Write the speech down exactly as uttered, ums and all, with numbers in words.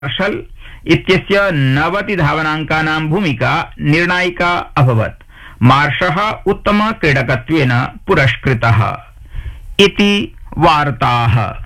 Martial इत्यस्य नवति धावनाङ्कानां भूमिका निर्णायिका अभवत्। मार्शः उत्तम क्रीडकत्वेन पुरस्कृतः इति वार्ताः।